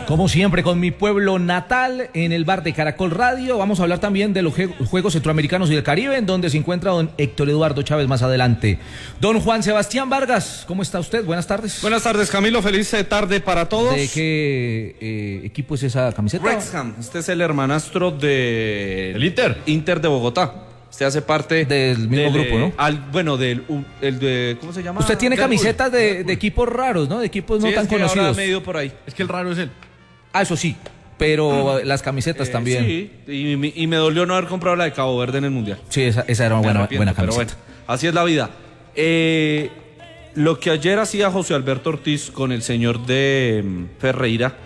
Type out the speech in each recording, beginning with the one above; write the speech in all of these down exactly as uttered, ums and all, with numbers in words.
Como siempre, con mi pueblo natal, en el bar de Caracol Radio. Vamos a hablar también de los Juegos Centroamericanos y del Caribe, en donde se encuentra don Héctor Eduardo Chávez más adelante. Don Juan Sebastián Vargas, ¿cómo está usted? Buenas tardes. Buenas tardes, Camilo. Feliz tarde para todos. ¿De qué eh, equipo es esa camiseta? Wrexham. Este es el hermanastro de... ¿El Inter? Inter de Bogotá. Usted hace parte del mismo del, grupo, ¿no? Al, bueno, del el de, ¿cómo se llama? Usted tiene Red camisetas Bull. de, de equipos raros, ¿no? De equipos no sí, tan es que conocidos. ahora medio por ahí. Es que el raro es él. Ah, eso sí, pero las camisetas Eh, también. Sí, y, y me dolió no haber comprado la de Cabo Verde en el Mundial. Sí, esa, esa era una buena, buena camiseta. Pero bueno, así es la vida. Eh, lo que ayer hacía José Alberto Ortiz con el señor de um, Ferreira,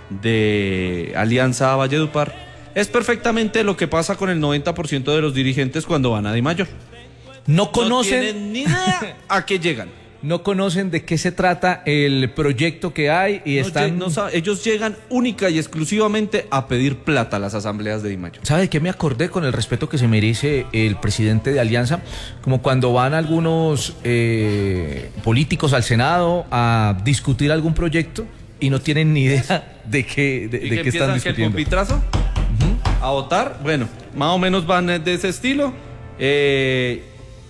de Alianza Valledupar, es perfectamente lo que pasa con el noventa por ciento de los dirigentes cuando van a Dimayor. No conocen... No tienen ni idea a qué llegan. No conocen de qué se trata el proyecto que hay y No, están... no sabe, ellos llegan única y exclusivamente a pedir plata a las asambleas de Dimayor. ¿Sabe de qué me acordé? Con el respeto que se merece el presidente de Alianza, como cuando van algunos eh, políticos al Senado a discutir algún proyecto y no tienen ni idea de qué, de, ¿Y de que qué están empiezan discutiendo. que el compitrazo? Uh-huh. A votar, bueno, más o menos van de ese estilo. Eh...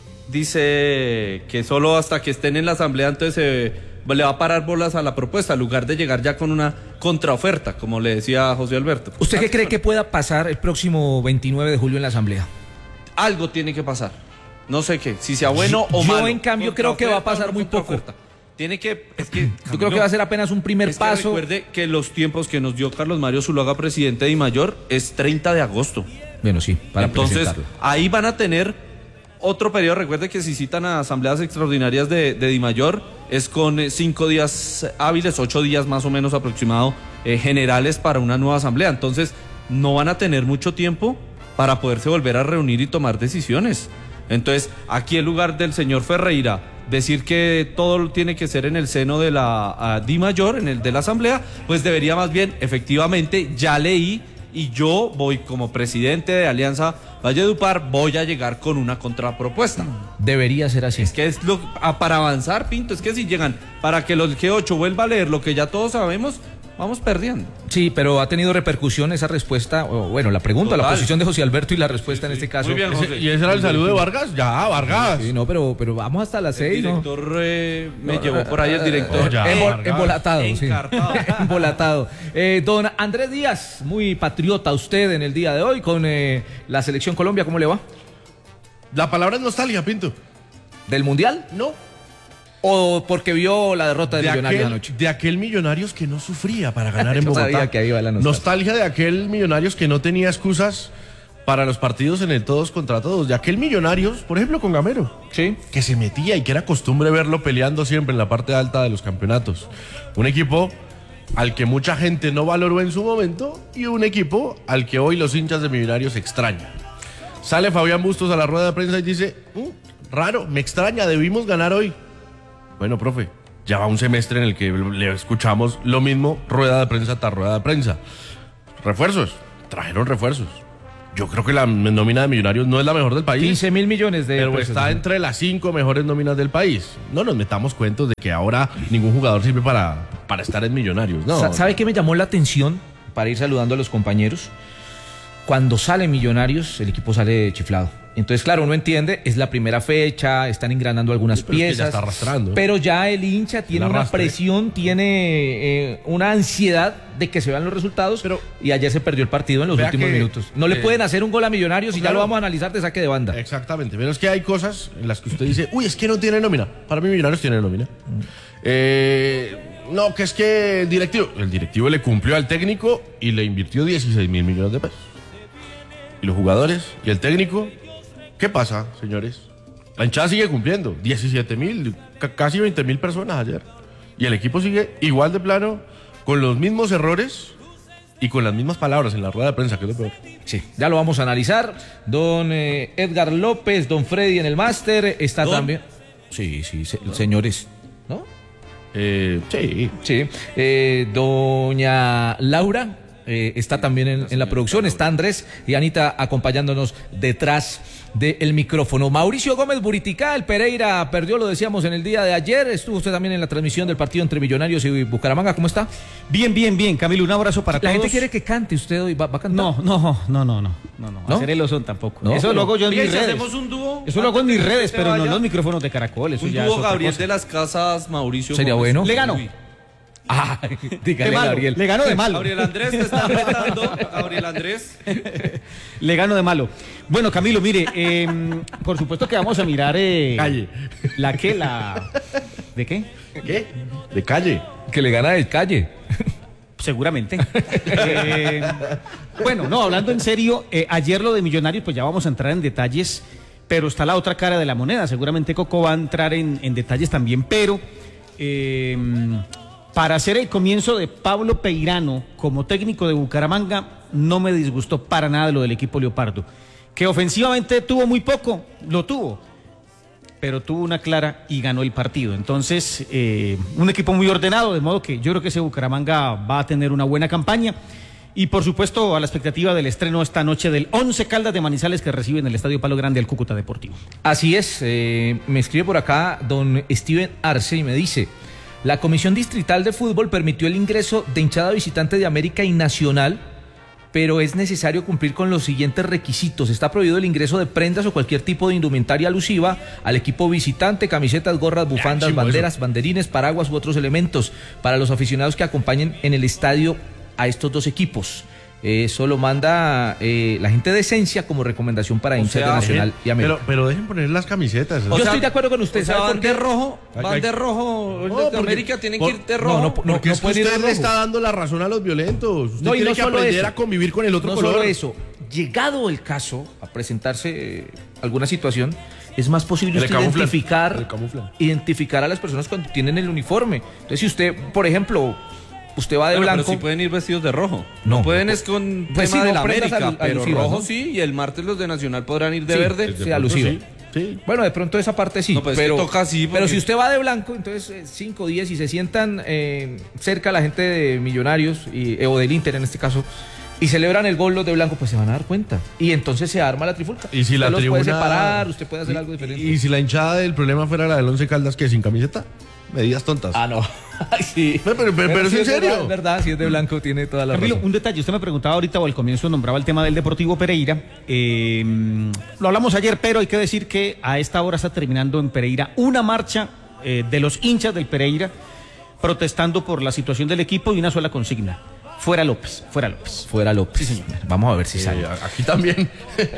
Dice que solo hasta que estén en la asamblea entonces se le va a parar bolas a la propuesta, en lugar de llegar ya con una contraoferta, como le decía José Alberto. ¿Usted qué cree que pueda pasar el próximo veintinueve de julio en la asamblea? Algo tiene que pasar. No sé qué, si sea bueno o Yo, malo. en cambio, creo que va a pasar muy poco. Tiene que, es que, Yo creo que va a ser apenas un primer es que paso. recuerde que los tiempos que nos dio Carlos Mario Zuluaga, presidente de Dimayor, es treinta de agosto. Bueno, sí, para Entonces, presentarlo. ahí van a tener otro periodo. Recuerde que si citan a asambleas extraordinarias de, de Dimayor es con eh, cinco días hábiles, ocho días más o menos aproximado, eh, generales para una nueva asamblea. Entonces no van a tener mucho tiempo para poderse volver a reunir y tomar decisiones. Entonces aquí en lugar del señor Ferreira decir que todo tiene que ser en el seno de la uh, Dimayor, en el de la asamblea, pues debería más bien, efectivamente, ya leí y yo voy como presidente de Alianza Valledupar, voy a llegar con una contrapropuesta. Debería ser así. Es que es lo a, para avanzar, Pinto, es que si llegan para que los G ocho vuelva a leer lo que ya todos sabemos, vamos perdiendo. Sí, pero ha tenido repercusión esa respuesta, o, bueno, la pregunta, Total. La posición de José Alberto y la respuesta Sí, en sí. este caso. Muy bien, José. ¿Y ese era el saludo de Vargas? Ya, Vargas. Sí, no, pero, pero vamos hasta las El seis, ¿no? director eh, me No, llevó por ahí el director. Oh, ya. Embol- Vargas. embolatado, sí. Encartado. Embolatado. Eh, don Andrés Díaz, muy patriota usted en el día de hoy con eh, la Selección Colombia, ¿cómo le va? La palabra es nostalgia, Pinto. ¿Del Mundial? No. ¿O porque vio la derrota del De Millonarios aquel, anoche? de aquel Millonarios que no sufría para ganar en Yo Bogotá. sabía que ahí iba la nostalgia. Nostalgia de aquel Millonarios que no tenía excusas para los partidos en el todos contra todos. De aquel Millonarios, por ejemplo, con Gamero. Sí. Que se metía y que era costumbre verlo peleando siempre en la parte alta de los campeonatos. Un equipo al que mucha gente no valoró en su momento y un equipo al que hoy los hinchas de Millonarios extrañan. Sale Fabián Bustos a la rueda de prensa y dice, "Mm, raro, me extraña, debimos ganar hoy". Bueno, profe, ya va un semestre en el que le escuchamos lo mismo, rueda de prensa tras rueda de prensa. Refuerzos, trajeron refuerzos. Yo creo que la nómina de Millonarios no es la mejor del país. quince mil millones de Pero pesos. está entre las cinco mejores nóminas del país. No nos metamos cuentos de que ahora ningún jugador sirve para, para estar en Millonarios. No. Sa- ¿Sabe qué me llamó la atención para ir saludando a los compañeros? Cuando sale Millonarios, el equipo sale chiflado. Entonces, claro, uno entiende, es la primera fecha, están engranando algunas Sí, pero es que ya piezas. está arrastrando. Pero ya el hincha tiene El una arrastre. presión, tiene eh, una ansiedad de que se vean los resultados. Pero- y ayer se perdió el partido en los Vea últimos que, minutos. No le eh, pueden hacer un gol a Millonarios y ya claro. lo vamos a analizar de saque de banda. Exactamente, pero es que hay cosas en las que usted dice, uy, es que no tiene nómina. Para mí Millonarios tiene nómina. Eh, no, que es que el directivo, el directivo le cumplió al técnico y le invirtió dieciséis mil millones de pesos. Y los jugadores y el técnico, ¿qué pasa, señores? La hinchada sigue cumpliendo, diecisiete mil, ca- casi veinte mil personas ayer. Y el equipo sigue igual de plano, con los mismos errores y con las mismas palabras en la rueda de prensa, que es lo peor. Sí, ya lo vamos a analizar. Don eh, Edgar López, don Freddy en el máster, está ¿Don? también. Sí, sí, se- señores, ¿no? Eh, sí. Sí. Eh, doña Laura eh, está también en, en la producción, está Andrés y Anita acompañándonos detrás del micrófono. Mauricio Gómez Buriticá, el Pereira perdió, lo decíamos en el día de ayer, estuvo usted también en la transmisión del partido entre Millonarios y Bucaramanga, ¿cómo está? Bien, bien, bien, Camilo, un abrazo para La todos. gente quiere que cante usted hoy, ¿va, va a cantar? No, no, no, no, no, no, no, ¿No? hacer el oso tampoco. No, eso pero- lo hago yo en Oiga, mis ¿y si redes. hacemos un dúo? Eso lo hago en mis Antes de que redes, se pero no en vaya. los micrófonos de Caracol, eso Un ya es dúo otra Gabriel cosa. de las Casas, Mauricio Sería Gómez. bueno. Le gano. Uy. Ah, dígale, De malo, Gabriel. le gano de malo. Gabriel Andrés te está retando. Gabriel Andrés. Le gano de malo. Bueno, Camilo, mire, eh, por supuesto que vamos a mirar... Eh, Calle. ¿La qué? La... ¿De qué? ¿Qué? De calle. Que le gana del Calle. Seguramente. Eh, bueno, no, hablando en serio, eh, ayer lo de Millonarios, pues ya vamos a entrar en detalles, pero está la otra cara de la moneda. Seguramente Coco va a entrar en, en detalles también, pero eh, para hacer el comienzo de Pablo Peirano como técnico de Bucaramanga, no me disgustó para nada lo del equipo Leopardo. Que ofensivamente tuvo muy poco, lo tuvo, pero tuvo una clara y ganó el partido. Entonces, eh, un equipo muy ordenado, de modo que yo creo que ese Bucaramanga va a tener una buena campaña. Y por supuesto, a la expectativa del estreno esta noche del Once Caldas de Manizales, que recibe en el Estadio Palo Grande al Cúcuta Deportivo. Así es, eh, me escribe por acá don Steven Arce y me dice: la Comisión Distrital de Fútbol permitió el ingreso de hinchada visitante de América y Nacional, pero es necesario cumplir con los siguientes requisitos. Está prohibido el ingreso de prendas o cualquier tipo de indumentaria alusiva al equipo visitante, camisetas, gorras, bufandas, chimbo banderas, eso. banderines, paraguas u otros elementos para los aficionados que acompañen en el estadio a estos dos equipos. Eso lo manda eh, la gente de Esencia como recomendación para hinchas sea, de Nacional y América. Pero, pero dejen poner las camisetas. Yo O sea, estoy de acuerdo con usted. O sea, ¿sabe van por qué? de rojo, Ay, van ay. de rojo. El No, de porque- América tienen por- que ir de no, rojo. no, no, Porque es que pueden ir de usted le rojo. está dando la razón a los violentos. Usted No, y tiene no que solo aprender eso. a convivir con el otro No color. solo eso, llegado el caso a presentarse eh, alguna situación, es más posible Le usted camuflan, identificar, le camuflan. identificar a las personas cuando tienen el uniforme. Entonces, si usted, por ejemplo, usted va de Bueno, blanco, pero sí pueden ir vestidos de rojo. No, No, pueden no, es con pues tema sí, de no la prendas América, alu- pero alusivas, rojo ¿no? sí, y el martes los de Nacional podrán ir de Sí, verde. sí, De pronto alusiva. sí, sí. Bueno, de pronto esa parte sí, No, pues es que pero, toca así, pero porque- si usted va de blanco, entonces eh, cinco, diez y se sientan eh, cerca la gente de Millonarios y, eh, o del Inter en este caso y celebran el gol los de blanco, pues se van a dar cuenta y entonces se arma la trifulca. Y si usted la los puede tribuna- separar, usted puede hacer algo diferente. Y, y si la hinchada del problema fuera la del Once Caldas, que sin camiseta, medidas tontas. Ah, no. Ay, sí. Pero- pero- pero- pero es si en de- serio. Es verdad, si es de blanco tiene toda la Camilo, razón. un detalle, usted me preguntaba ahorita o al comienzo nombraba el tema del Deportivo Pereira. Eh, lo hablamos ayer, pero hay que decir que a esta hora está terminando en Pereira una marcha eh, de los hinchas del Pereira protestando por la situación del equipo y una sola consigna: fuera López, fuera López. Fuera López. Sí, señor. Vamos a ver si sale. Eh, aquí también.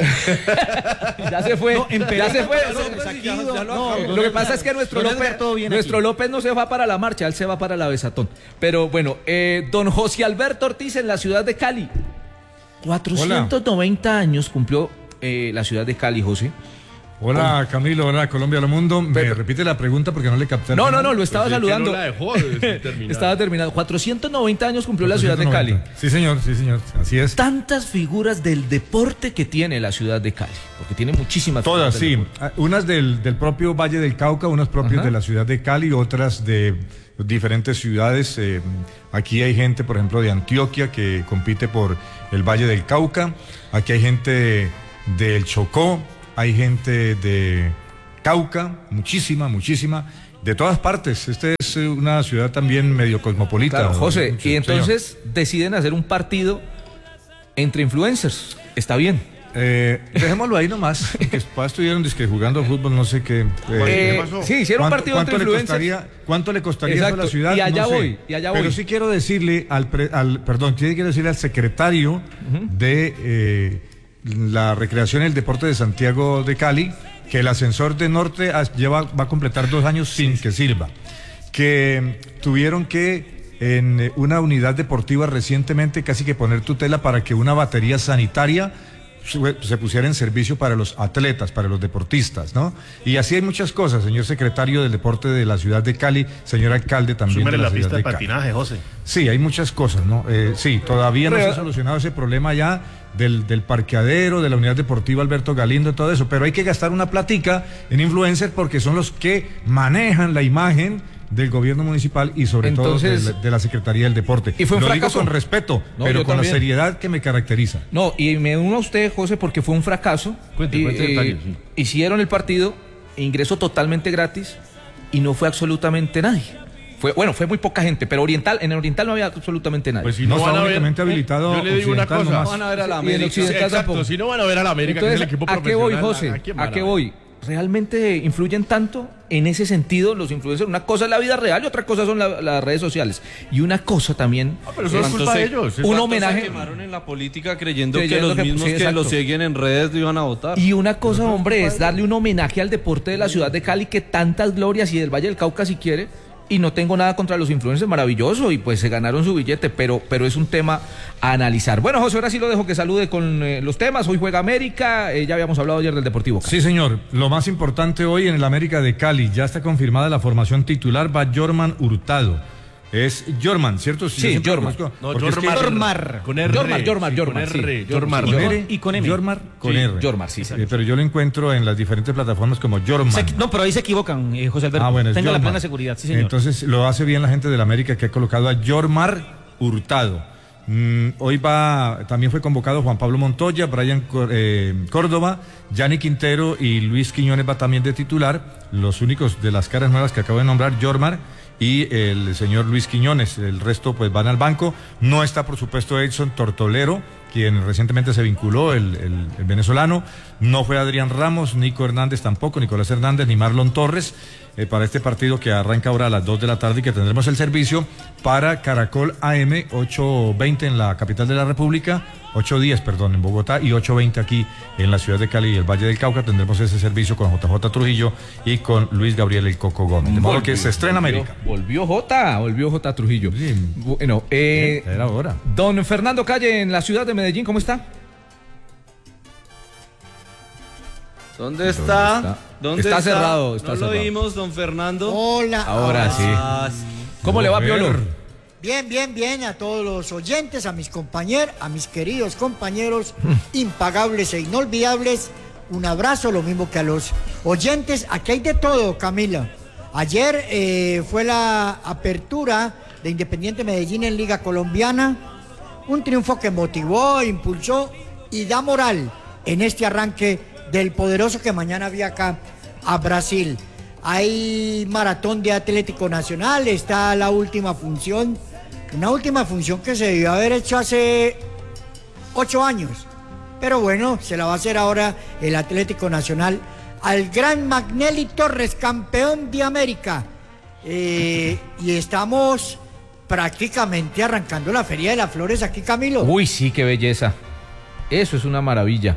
Ya se fue. No, en ya Pereira, se fue. López, aquí, ya- no, ya lo no, acabó. Lo que pasa es que nuestro Don López, Edgar, todo bien nuestro aquí. López no se va para la marcha, él se va para la besatón. Pero bueno, eh, don José Alberto Ortiz en la ciudad de Cali. cuatrocientos noventa años cumplió eh, la ciudad de Cali, José. Hola Camilo, hola Colombia, hola mundo. Me Pero- repite la pregunta porque no le capté. No, no, no, lo estaba Pues es que saludando. no la dejó de terminar. Estaba terminado. cuatrocientos noventa años cumplió la ciudad de Cali. Sí, señor, sí, señor, así es. Tantas figuras del deporte que tiene la ciudad de Cali, porque tiene muchísimas. Todas, figuras del sí. deporte. Ah, Unas del, del propio Valle del Cauca, unas propias Ajá. de la ciudad de Cali, otras de diferentes ciudades. Eh, aquí hay gente, por ejemplo, de Antioquia que compite por el Valle del Cauca. Aquí hay gente del Chocó, hay gente de Cauca, muchísima, muchísima. De todas partes. Esta es eh, una ciudad también medio cosmopolita. Claro, José, Sí, y señor. entonces deciden hacer un partido entre influencers. Está bien. Eh, dejémoslo ahí nomás, que después estuvieron dizque, jugando fútbol, no sé qué. Eh, pasó? sí, hicieron un ¿Cuánto- partido cuánto entre le influencers. costaría, ¿Cuánto le costaría eso a Exacto, la ciudad? y allá No sé. voy, y allá Pero voy. sí quiero decirle al, pre- al perdón, sí quiero decirle al secretario de eh, la Recreación y el Deporte de Santiago de Cali que el ascensor de Norte as- lleva, va a completar dos años sin que sirva. Que tuvieron que en eh, una unidad deportiva recientemente casi que poner tutela para que una batería sanitaria su- se pusiera en servicio para los atletas, para los deportistas, ¿no? Y así hay muchas cosas, señor secretario del deporte de la ciudad de Cali, señor alcalde también Súmele de la, la ciudad pista de Cali. patinaje, José. Sí, hay muchas cosas, ¿no? Eh, sí, todavía no se ha solucionado ese problema ya del, del parqueadero, de la unidad deportiva Alberto Galindo, todo eso, pero hay que gastar una platica en influencers porque son los que manejan la imagen del gobierno municipal y sobre Entonces, todo de la, de la Secretaría del Deporte. Y fue un Lo fracaso. digo con respeto, No, pero yo con también. la seriedad que me caracteriza. No, y me uno a usted, José, porque fue un fracaso. Cuente, Y, cuente eh, detalles, sí. Hicieron el partido, ingreso totalmente gratis y no fue absolutamente nadie. Fue, bueno, fue muy poca gente, pero Oriental, en el Oriental no había absolutamente nadie. Pues si No no, está van a ver, únicamente habilitado yo le digo una Occidental cosa, nomás. No van a ver a la Y en América. Occidental Exacto, tampoco. si no van a ver a la América, Entonces, que es el equipo ¿a qué voy, profesional, José? quién ¿A van qué ver? voy? ¿Realmente influyen tanto en ese sentido los influencers? Una cosa es la vida real y otra cosa son la- las redes sociales. Y una cosa también... Ah, pero eso es ¿Cuántos culpa de se- ellos. un ¿Cuántos homenaje- se quemaron en la política creyendo que Creyendo los que- mismos sí, que exacto. los siguen en redes lo iban a votar? Y una cosa, hombre, es darle un homenaje al deporte de la ciudad de Cali que tantas glorias y del Valle del Cauca si quiere. Y no tengo nada contra los influencers, maravilloso, y pues se ganaron su billete, pero, pero es un tema a analizar. Bueno, José, ahora sí lo dejo que salude con eh, los temas. Hoy juega América, eh, ya habíamos hablado ayer del Deportivo Cali. Sí, señor. Lo más importante hoy en el América de Cali, ya está confirmada la formación titular, va Jorman Hurtado. Es Jorman, ¿cierto? Sí, yo siempre lo Jorman. conozco, No, porque es que- Jormar. Con R. Jormar, Jormar, sí, Jormar, con sí. R. Jormar, Jormar. con R Y con M. Jormar con Sí, R. Jormar, sí, sí. Eh, pero yo lo encuentro en las diferentes plataformas como Jorman. Se- no, pero ahí se equivocan, eh, José Alberto. Ah, bueno, es Tenga la Jormar. plena seguridad, sí, señor. Entonces lo hace bien la gente del América que ha colocado a Jormar Hurtado. Mm, hoy va, también fue convocado Juan Pablo Montoya, Brian Cor- eh, Córdoba, Yanni Quintero y Luis Quiñones va también de titular. Los únicos de las caras nuevas que acabo de nombrar, Jormar y el señor Luis Quiñones. El resto pues van al banco. No está por supuesto Edson Tortolero, quien recientemente se vinculó, el, el- el venezolano. No fue Adrián Ramos, Nico Hernández tampoco, Nicolás Hernández ni Marlon Torres, eh, para este partido que arranca ahora a las dos de la tarde y que tendremos el servicio para Caracol A M ocho veinte en la capital de la República, ocho diez, perdón, en Bogotá y ocho veinte aquí en la ciudad de Cali y el Valle del Cauca. Tendremos ese servicio con J J Trujillo y con Luis Gabriel El Coco Gómez. De modo que se estrena América. Volvió J, volvió J Trujillo. Sí. Bueno, eh, Era hora. don Fernando Calle en la ciudad de Medellín, ¿cómo está? ¿Dónde está? está? ¿Dónde Está cerrado, está no cerrado. lo vimos, don Fernando. Hola. Ahora sí. Ah, sí. ¿Cómo le va, Mujer. Piolo? Bien, bien, bien a todos los oyentes, a mis compañeros, a mis queridos compañeros impagables e inolvidables. Un abrazo, lo mismo que a los oyentes. Aquí hay de todo, Camila. Ayer eh, fue la apertura de Independiente Medellín en Liga Colombiana. Un triunfo que motivó, impulsó y da moral en este arranque del poderoso que mañana viaja a Brasil. Hay maratón de Atlético Nacional, está la última función, una última función que se debió haber hecho hace ocho años, pero bueno, se la va a hacer ahora el Atlético Nacional al gran Magnelli Torres, campeón de América. Eh, y estamos prácticamente arrancando la Feria de las Flores aquí, Camilo. Uy, sí, qué belleza. Eso es una maravilla.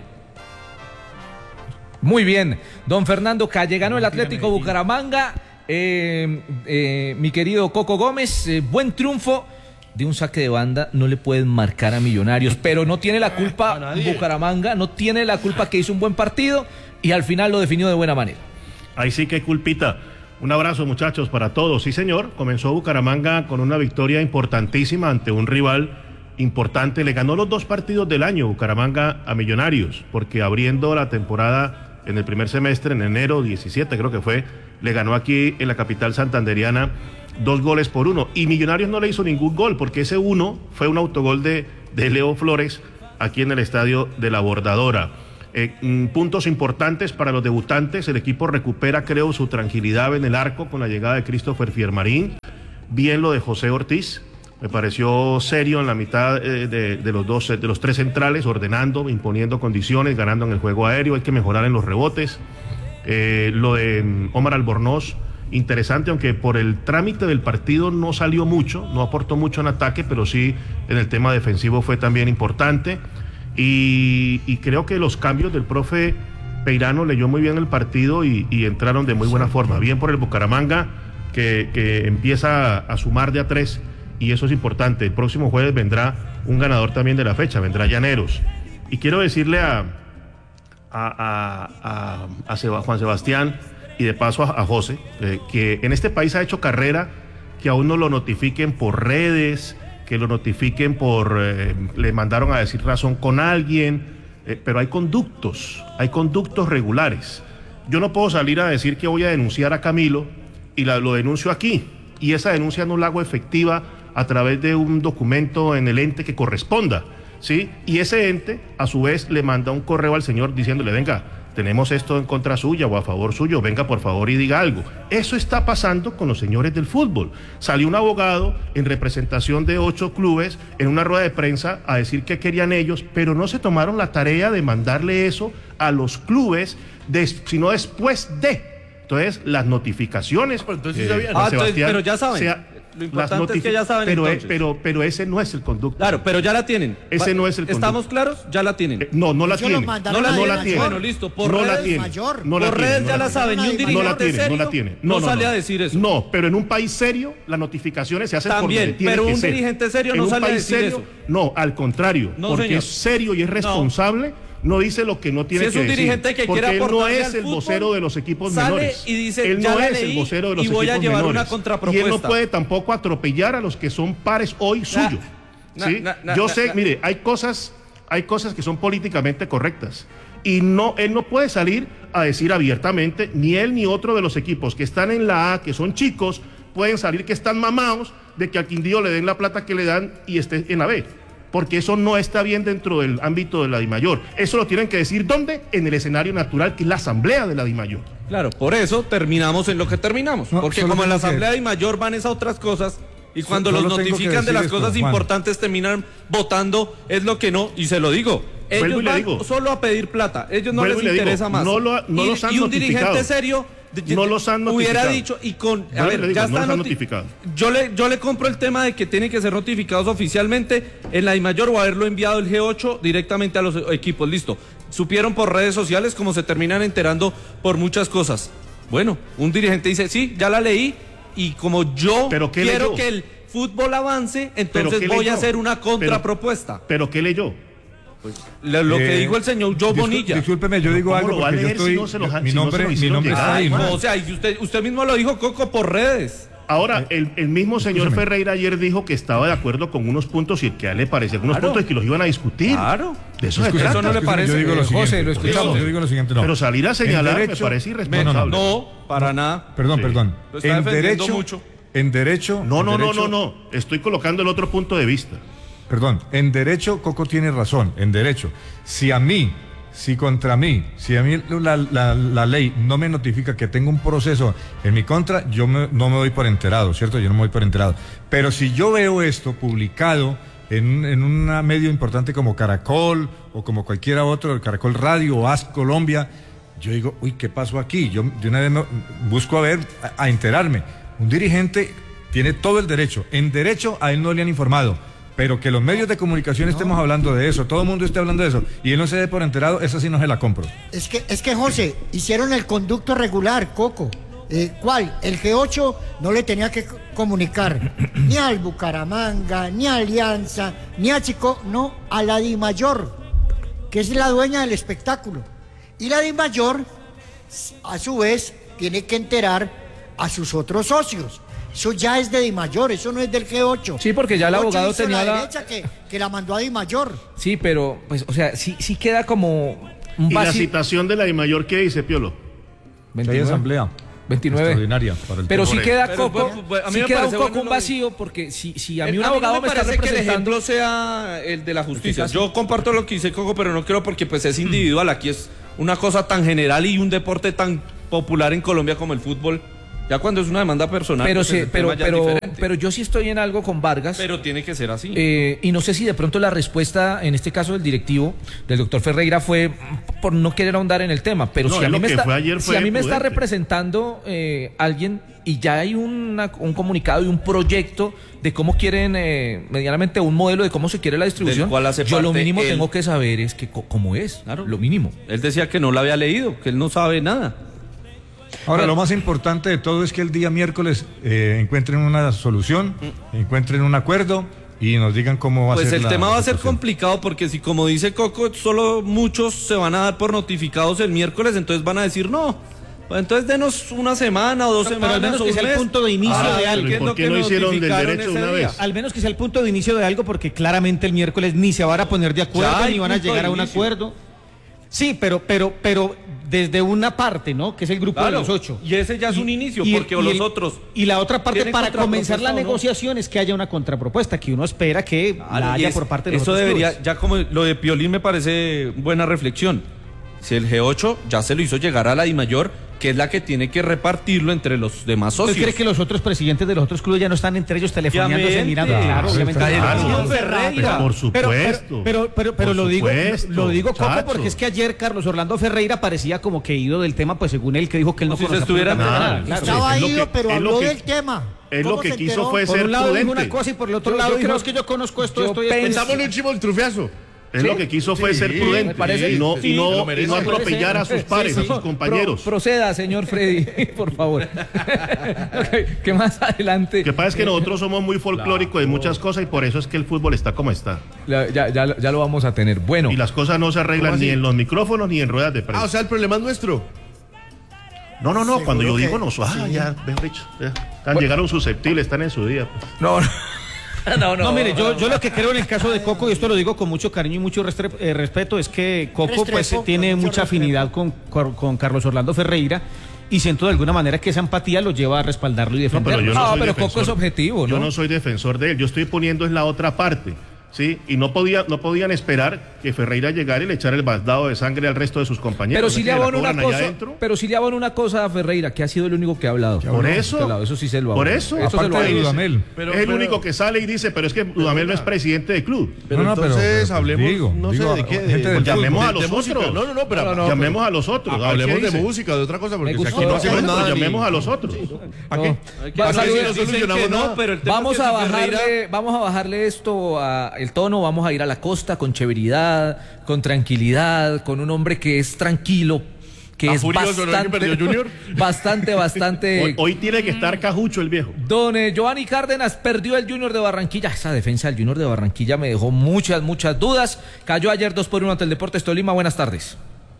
Muy bien, don Fernando Calle, ganó el Atlético Bucaramanga. Eh, eh, mi querido Coco Gómez, eh, buen triunfo. De un saque de banda no le pueden marcar a Millonarios, pero no tiene la culpa Bucaramanga, no tiene la culpa que hizo un buen partido y al final lo definió de buena manera. Ahí sí que hay culpita. Un abrazo, muchachos, para todos. Sí, señor, comenzó Bucaramanga con una victoria importantísima ante un rival importante. Le ganó los dos partidos del año Bucaramanga a Millonarios, porque abriendo la temporada en el primer semestre, en enero diecisiete creo que fue, le ganó aquí en la capital santanderiana dos goles por uno. Y Millonarios no le hizo ningún gol, porque ese uno fue un autogol de, de Leo Flores aquí en el estadio de la Bordadora. Eh, mm, puntos importantes para los debutantes. El equipo recupera, creo, su tranquilidad en el arco con la llegada de Christopher Fiermarín. Bien lo de José Ortiz. Me pareció serio en la mitad eh, de, de los dos, de los tres centrales, ordenando, imponiendo condiciones, ganando en el juego aéreo. Hay que mejorar en los rebotes. Eh, lo de mm, Omar Albornoz, interesante, aunque por el trámite del partido no salió mucho, no aportó mucho en ataque, pero sí en el tema defensivo fue también importante. Y, y creo que los cambios del profe Peirano leyó muy bien el partido y, y entraron de muy buena forma. Bien por el Bucaramanga, que, que empieza a, a sumar de a tres, y eso es importante. El próximo jueves vendrá un ganador también de la fecha, vendrá Llaneros. Y quiero decirle a, a, a, a, a Seba, Juan Sebastián y de paso a, a José, eh, que en este país ha hecho carrera, que aún no lo notifiquen por redes, que lo notifiquen por, eh, le mandaron a decir razón con alguien, eh, pero hay conductos, hay conductos regulares. Yo no puedo salir a decir que voy a denunciar a Camilo y la, lo denuncio aquí, y esa denuncia no la hago efectiva a través de un documento en el ente que corresponda, ¿sí? Y ese ente, a su vez, le manda un correo al señor diciéndole, venga, tenemos esto en contra suya o a favor suyo, venga por favor y diga algo. Eso está pasando con los señores del fútbol. Salió un abogado en representación de ocho clubes en una rueda de prensa a decir qué querían ellos, pero no se tomaron la tarea de mandarle eso a los clubes, de, sino después de. Entonces, las notificaciones... Pero entonces sí eh, sabían. Ah, Sebastián, entonces, pero ya saben. sea, Lo importante es que ya saben, pero, entonces. pero, pero ese no es el conducto. Claro, pero ya la tienen. Ese no es el ¿Estamos conducto. claros? Ya la tienen. Eh, no, no la Eso lo tiene. mandaron No la, a no la la tiene. Bueno, listo. Por no redes, la tiene. mayor. No la por tiene, redes no ya la la tiene. saben. Ni un No dirigente No la tiene, serio no la tiene. no, No, no, sale no. a decir eso. No, pero en un país serio las notificaciones se hacen por También, donde tiene pero que un ser. dirigente serio En no un sale a país decir serio, eso. No, al contrario, No, porque señor. es serio y es responsable. No dice lo que no tiene Si es que un decir. dirigente que porque quiere él no aportarle es al el fútbol, vocero de los equipos sale menores. y dice, él ya no la es el leí vocero de los y voy a equipos llevar una menores. contrapropuesta. Y él no puede tampoco atropellar a los que son pares hoy suyos. na, ¿sí? na, na, Yo na, sé, na. mire, hay cosas, hay cosas que son políticamente correctas. Y no, él no puede salir a decir abiertamente, ni él ni otro de los equipos que están en la A, que son chicos, pueden salir que están mamados de que al Quindío le den la plata que le dan y esté en la B. Porque eso no está bien dentro del ámbito de la DIMAYOR. Eso lo tienen que decir, ¿dónde? En el escenario natural, que es la asamblea de la DIMAYOR. Claro, por eso terminamos en lo que terminamos. No, porque solo como en la tengo que- Asamblea de Mayor van es a otras cosas y cuando Solo los tengo que notifican de decir las esto, cosas Juan. importantes terminan votando, es lo que no, y se lo digo. Vuelvo Ellos y le van digo. solo a pedir plata, ellos no Vuelvo les y le digo, interesa más. no lo- no y, los han y un notificado. dirigente serio de- No los han hubiera notificado. dicho y con a Vuelvo y ver, le digo, ya no está los han noti- notificado. Yo le yo le compro el tema de que tienen que ser notificados oficialmente en la DIMAYOR o haberlo enviado el G ocho directamente a los equipos, listo. Supieron por redes sociales como se terminan enterando por muchas cosas. Bueno, un dirigente dice, "Sí, ya la leí y como yo ¿Pero qué quiero leyó? que el fútbol avance, ¿Pero entonces qué voy leyó? a hacer una Pero- contrapropuesta." ¿Pero qué leyó? Lo, lo que Eh, dijo el señor Joe discul- Bonilla. Discúlpeme, yo Pero digo ¿cómo algo lo va a porque yo leer si estoy. no se lo- mi si no se nombre, lo mi hicieron nombre llegar? está ahí. Ay, ¿no? no, o sea, y usted, usted mismo lo dijo, Coco, por redes. Ahora, el, el mismo señor Escúchame. Ferreira ayer dijo que estaba de acuerdo con unos puntos y que a él le parecía algunos Claro. puntos y que los iban a discutir. Claro. De eso se Escúchame, trata. Eso no le escúchame, parece, Yo digo lo eh, siguiente. José, lo escuchamos. Yo digo lo siguiente, no. Pero salir a En señalar me derecho- parece irresponsable. No, para nada. Perdón, Sí. perdón. Lo está En defendiendo derecho, mucho. en derecho. No, en no, no, derecho- no, no. Estoy colocando el otro punto de vista. Perdón, en derecho Coco tiene razón, en derecho. Si a mí, si contra mí, si a mí la, la- la ley no me notifica que tengo un proceso en mi contra, yo me- no me doy por enterado, ¿cierto? Yo no me doy por enterado. Pero si yo veo esto publicado en, en un medio importante como Caracol o como cualquiera otro, Caracol Radio o A S Colombia, yo digo, uy, ¿qué pasó aquí? Yo de una vez me busco a ver, a, a enterarme. Un dirigente tiene todo el derecho. En derecho a él no le han informado. Pero que los medios de comunicación estemos hablando de eso, todo el mundo esté hablando de eso, y él no se dé por enterado, esa sí no se la compro. Es que, es que José, hicieron el conducto regular, Coco. Eh, ¿Cuál? El G ocho no le tenía que co- comunicar ni al Bucaramanga, ni a Alianza, ni a Chico, no, a la DIMAYOR, que es la dueña del espectáculo. Y la DIMAYOR, a su vez, tiene que enterar a sus otros socios. Eso ya es de DIMAYOR, eso no es del G ocho. Sí, porque ya el G ocho abogado hizo tenía la la- derecha que, que la mandó a DIMAYOR. Sí, pero, pues, o sea, sí, sí queda como un ¿Y la vacío. citación de la DIMAYOR qué dice, Piolo? Hay asamblea veintinueve. extraordinaria para el Pero tema. sí queda Pero, Coco, bueno, bueno, a mí sí me queda un parece poco bueno un lo- vacío porque si, si a mí El- un abogado no me, está parece que el representando, ejemplo sea el de la justicia. caso? Yo comparto lo que dice Coco, pero no quiero porque pues es individual. Aquí es una cosa tan general y un deporte tan popular en Colombia como el fútbol. Ya cuando es una demanda personal, pero, pues, se- el pero, tema ya es pero, diferente. pero yo sí estoy en algo con Vargas. Pero tiene que ser así. Eh, y no sé si de pronto la respuesta, en este caso del directivo, del doctor Ferreira, fue por no querer ahondar en el tema. Pero No, si a él mí lo me que está, fue ayer si fue a mí me está prudente. representando eh, alguien y ya hay una- un comunicado y un proyecto de cómo quieren, eh, medianamente un modelo de cómo se quiere la distribución, Del cual hace yo lo parte mínimo él. tengo que saber es que co- cómo es, Claro. lo mínimo. Él decía que no la había leído, que él no sabe nada. Ahora, lo más importante de todo es que el día miércoles eh, encuentren una solución, encuentren un acuerdo y nos digan cómo va Pues a ser el la tema va a ser situación. complicado porque si como dice Coco, solo muchos se van a dar por notificados el miércoles, entonces van a decir no. Pues entonces denos una semana o dos Pero semanas al menos o que un sea el mes. punto de inicio Ah, de algo. ¿qué es ¿Por lo qué que no hicieron del notificaron derecho ese una día? vez? Al menos que sea el punto de inicio de algo, porque claramente el miércoles ni se van a poner de acuerdo, Ya hay ni van a punto llegar de a un inicio. acuerdo. Sí, pero, pero, pero desde una parte, ¿no? Que es el grupo Claro, de los ocho. y ese ya es un inicio, porque los el- otros Y la otra parte tienen para comenzar la contrapropuesta, ¿o no? negociación es que haya una contrapropuesta, que uno espera que Claro, la y haya es- por parte de los Eso otros debería, clubes. ya como lo de Piolín me parece buena reflexión. Si el G ocho ya se lo hizo llegar a la DIMAYOR, que es la que tiene que repartirlo entre los demás ¿Usted socios. cree que los otros presidentes de los otros clubes ya no están entre ellos telefoneándose, Obviamente. mirando? Claro, Sí, obviamente. claro. Carlos Ferreira. Por Pero, supuesto. pero, pero, pero, pero Por lo digo, supuesto, lo digo Coco, muchacho. porque es que ayer Carlos Orlando Ferreira parecía como que ido del tema, pues según él que dijo que él no Como si se conocía estuviera absolutamente enterado. nada. Claro. Estaba es lo ido, que- pero es lo habló que- del tema. Es lo ¿Cómo que se quiso enteró? fue Por ser un lado dijo prudente. una cosa y por el otro Yo- lado yo dijo, creo- es que yo conozco esto, yo esto y esto. Pensámosle un chivo el trufiazo. Es lo que quiso fue Sí, ser me prudente parece- y no, y sí, no, lo y merece, no me parece. atropellar a sus pares, Sí, a sí. sus compañeros. Pro- proceda, señor Freddy, por favor. ¿Qué más adelante? Lo que pasa es que nosotros somos muy folclóricos de muchas cosas y por eso es que el fútbol está como está. Ya, ya, ya, ya lo vamos a tener. Bueno, Y las cosas no se arreglan ¿Cómo así? ni en los micrófonos ni en ruedas de Ah, prensa. o sea, el problema es nuestro. No, no, no, cuando yo que- digo no, ah, ya, mejor dicho, ya. Están- llegaron susceptibles, están en su día. pues. no, no. No, No, mire, yo, yo lo que creo en el caso de Coco, y esto lo digo con mucho cariño y mucho restre- eh, respeto, es que Coco pues Restrepo, tiene con mucho mucha afinidad con, con, con Carlos Orlando Ferreira y siento de alguna manera que esa empatía lo lleva a respaldarlo y No, pero defenderlo. yo no, No, soy pero defensor. Coco es objetivo, Yo ¿no? no soy defensor de él, yo estoy poniendo en la otra parte, ¿sí? Y no podía, no podían esperar que Ferreira llegara y le echara el baldado de sangre al resto de sus compañeros. Pero ¿no? sí Que le la abono una cobran allá cosa, adentro. pero sí le abono una cosa a Ferreira, que ha sido el único que ha hablado. Por eso, Que ha hablado, eso sí se lo por abono. eso, Eso se Aparte lo de abono. Dudamel. Pero- es el pero- único que sale y dice, pero es que Dudamel no es presidente del club. Pero No, no, pero- entonces pero hablemos, digo, no digo, sé de qué. gente de- del llamemos de- a los de música. otros. No, no, no, pero No, no, llamemos a los otros. ha- a ver hablemos qué de dice. música, de otra cosa, porque si gustó. aquí no hacemos Bueno, nada. pues ni- llamemos a los otros. ¿Para qué? No. Va a Vamos a salir, ver, no dicen solucionamos nada. pero el tema Vamos es que a si bajarle, Ferreira- vamos a bajarle esto a el tono, vamos a ir a la costa con chéveridad, con tranquilidad, con un hombre que es tranquilo, que ¿Está es furioso, no es que bastante, perdió Junior? bastante, bastante. Hoy, hoy tiene que estar cajucho el viejo. Don eh, Giovanni Cárdenas perdió el Junior de Barranquilla. Esa defensa del Junior de Barranquilla me dejó muchas, muchas dudas. Cayó ayer dos por uno ante el Deportes Tolima. Buenas tardes.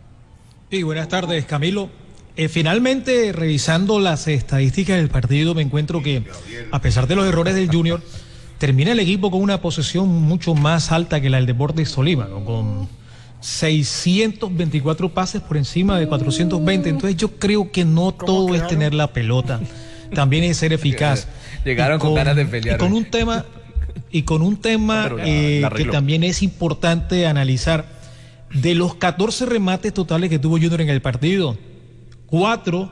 Sí, buenas tardes, Camilo. Eh, finalmente, revisando las estadísticas del partido, me encuentro que, a pesar de los errores del Junior, termina el equipo con una posesión mucho más alta que la del Deportes Tolima, ¿no? Con seiscientos veinticuatro pases por encima de cuatrocientos veinte. Entonces, yo creo que no todo es tener la pelota, también es ser eficaz. Llegaron Y con ganas de pelear Y con hoy. un tema, y con un tema Pero la- eh, la que arregló. también es importante analizar. De los catorce remates totales que tuvo Junior en el partido, cuatro,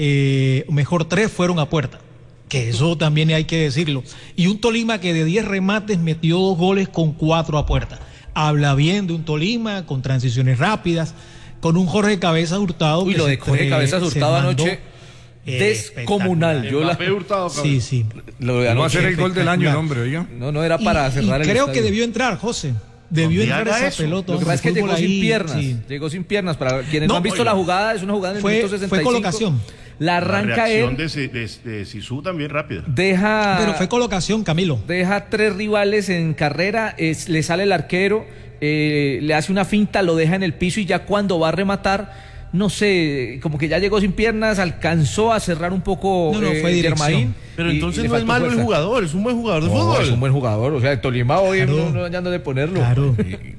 eh, mejor tres fueron a puerta, que eso también hay que decirlo. Y un Tolima que de diez remates metió dos goles con cuatro a puerta. Habla bien de un Tolima con transiciones rápidas, con un Jorge Cabezas Hurtado. Uy, que lo de se Jorge tre- Cabezas se Hurtado mandó, anoche, eh, descomunal. Yo la- Mbappé Hurtado, cabrón. Sí, sí. Lo de Va a anoche, ser el gol del año el espectacular. hombre, oiga. no, no era para Y- cerrar y el creo que estadio. debió entrar, José. Debió ¿Dónde entrar haga esa eso? pelota. Lo que hombre, pasa es que llegó fútbol sin ahí, piernas. sí. Llegó sin piernas. Para quienes no, No, han visto oiga. la jugada, es una jugada en el Fue- minuto fue sesenta y cinco. colocación. La La arranca reacción él, de, Si- de, de Sisu también rápida. deja, Pero fue colocación, Camilo. deja tres rivales en carrera, es- le sale el arquero, eh, le hace una finta, lo deja en el piso y ya cuando va a rematar, no sé, como que ya llegó sin piernas, alcanzó a cerrar un poco No, no, eh, fue dirección. Germain. Pero y- entonces y le no es faltó malo el fuerza. jugador, es un buen jugador de No, fútbol. es un buen jugador, o sea, el Tolima hoy Claro. no, no hallan dónde ponerlo. Claro.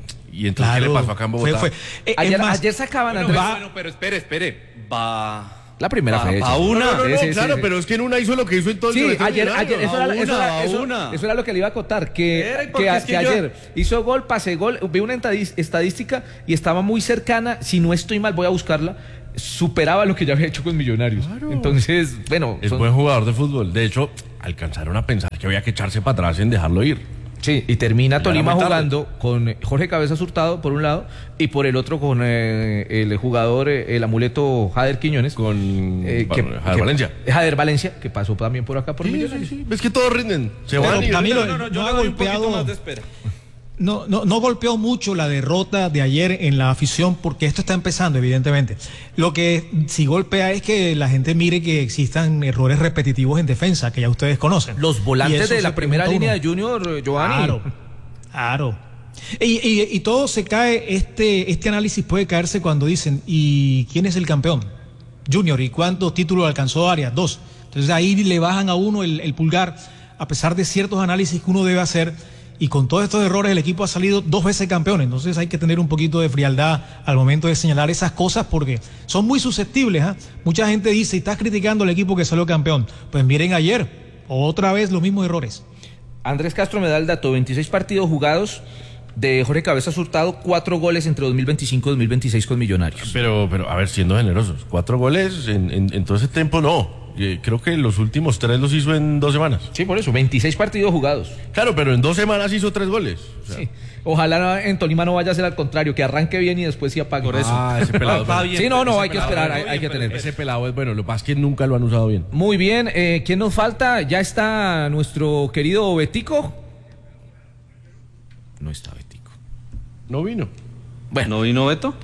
Y entonces, ¿qué le pasó acá en Bogotá? Fue, fue. Eh, Ayer, es más, ayer sacaban Bueno, Andrés, bueno, bueno, pero espere, espere. Va. la primera va- fecha. va una. No, no, no, Sí, sí, claro, sí. pero es que en una hizo lo que hizo en todo el Sí, semestre ayer, ordinario. ayer eso, A era, eso, una, era, a eso- una. eso era lo que le iba a contar, que, Era, que, porque a- es que que yo- ayer hizo gol, pase gol, vi una estadis- estadística y estaba muy cercana, si no estoy mal, voy a buscarla, superaba lo que ya había hecho con Millonarios. Entonces, bueno, Es son- buen jugador de fútbol. De hecho, alcanzaron a pensar que había que echarse para atrás en dejarlo ir. sí, y termina Ya Tolima era muy tarde. jugando con Jorge Cabezas Hurtado por un lado y por el otro con eh, el jugador, eh, el amuleto Jader Quiñones. Con eh, que- bueno, Jader que- Valencia. Jader Valencia, que pasó también por acá por Sí, Millonarios. sí, sí. Ves que todos rinden. Se Pero, van y Camilo, No, no, yo no le ha doy un poquito golpeado. más de espera. No, no, no golpeó mucho la derrota de ayer en la afición porque esto está empezando, evidentemente. Lo que sí golpea es que la gente mire que existan errores repetitivos en defensa, que ya ustedes conocen. Los Y volantes eso de se la primera pregunta línea uno. de Junior, eh, Giovanni. Claro, claro. Y, y- y todo se cae, este, este análisis puede caerse cuando dicen, ¿y quién es el campeón? Junior, ¿y cuántos títulos alcanzó Arias? Dos. Entonces ahí le bajan a uno el, el pulgar, a pesar de ciertos análisis que uno debe hacer y con todos estos errores el equipo ha salido dos veces campeón. Entonces hay que tener un poquito de frialdad al momento de señalar esas cosas porque son muy susceptibles. ¿eh? Mucha gente dice, estás criticando al equipo que salió campeón. Pues miren ayer, otra vez los mismos errores. Andrés Castro me da el dato, veintiséis partidos jugados de Jorge Cabezas Hurtado, cuatro goles entre dos mil veinticinco y dos mil veintiséis con Millonarios. Pero, pero a ver, siendo generosos, cuatro goles en, en, en todo ese tiempo no. Eh, creo que los últimos tres los hizo en dos semanas. Sí, por eso, veintiséis partidos jugados. Claro, pero en dos semanas hizo tres goles. O sea, sí. Ojalá en Tolima no vaya a ser al contrario, que arranque bien y después sí apague. Por eso. Ah, ese pelado. Va bien, sí, no, no, hay que esperar, hay, hay que tener. Ese pelado es bueno, lo que pasa es que nunca lo han usado bien. Muy bien, eh, ¿quién nos falta? Ya está nuestro querido Betico. No está Betico. No vino. Bueno, ¿no vino Beto?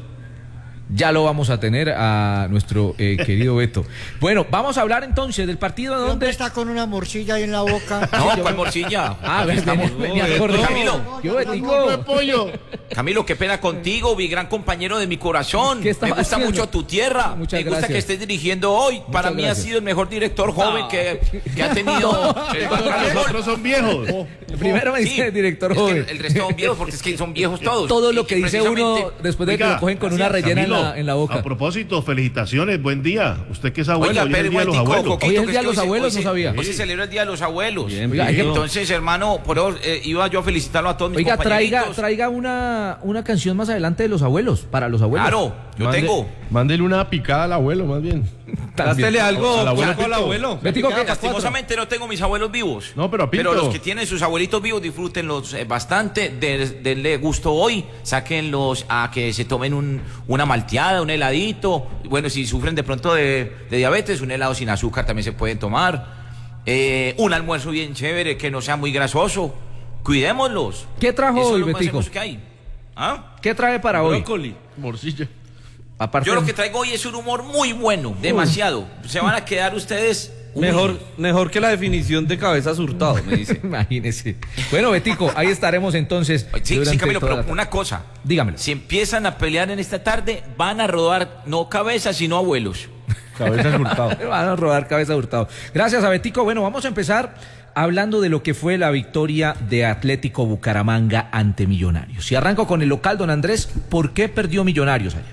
Ya lo vamos a tener a nuestro eh, querido Beto. Bueno, vamos a hablar entonces del partido donde... ¿Dónde está con una morcilla ahí en la boca? No, ¿cuál morcilla? Ah, ven, ven, venía a correr. Camilo. Yo, Betico. Camilo, qué pena contigo, mi gran compañero de mi corazón. ¿Qué Me gusta haciendo? mucho tu tierra. Muchas Me gusta gracias. que estés dirigiendo hoy. Muchas Para mí gracias. has sido el mejor director joven que, que ha tenido... Los otros son viejos. Primero me dice el director es que joven. el, el resto son viejos porque es que son viejos todos. Todo lo Y- que y dice uno precisamente- después de que Oiga, lo cogen con una rellena en Camilo, la, en la boca. A propósito, felicitaciones, buen día. Usted que es abuelo, Oiga, hoy es el pero día de los momentico, abuelos. Coquito, Hoy es el que día de que los hoy se- abuelos, hoy se- no sabía. Hoy se celebra el día de los abuelos. Bien, Oiga, hay que- Entonces, hermano, por eso, eh, iba yo a felicitarlo a todos mis Oiga, traiga, compañeritos. traiga una, una canción más adelante de los abuelos, para los abuelos. Claro, yo Mande- tengo. Mándele una picada al abuelo, más bien. Gástele algo Al abuelo al abuelo. Betico, ¿qué? Lastimosamente no tengo mis abuelos vivos. No, pero a Pinto. Pero los que tienen sus abuelitos vivos, disfrútenlos eh, bastante, de- denle gusto hoy, sáquenlos a que se tomen un, una malteada, un heladito. Bueno, si sufren de pronto de, de diabetes, un helado sin azúcar también se pueden tomar. Eh, un almuerzo bien chévere, que no sea muy grasoso. Cuidémoslos. ¿Qué trajo Eso hoy, es lo más Betico? hermoso que hay. ¿Ah? ¿Qué trae para hoy? Brócoli. Morcilla. Aparte, Yo lo que traigo hoy es un humor muy bueno, demasiado. Se van a quedar ustedes... uy, Mejor, mejor que la definición de Cabezas Hurtado, me dice. imagínese. Bueno, Betico, ahí estaremos entonces. Sí, durante sí, Camilo, toda pero la tarde. una cosa. Dígamelo. Si empiezan a pelear en esta tarde, van a rodar no cabezas, sino abuelos. Cabezas Hurtado. Van a rodar cabeza de Hurtado. Gracias a Betico. Bueno, vamos a empezar hablando de lo que fue la victoria de Atlético Bucaramanga ante Millonarios. Si arranco con el local, don Andrés, ¿por qué perdió Millonarios ayer?